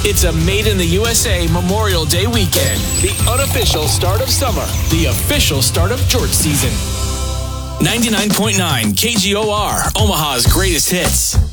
It's a Made in the USA Memorial Day weekend. The unofficial start of summer. The official start of George season. 99.9 KGOR, Omaha's greatest hits.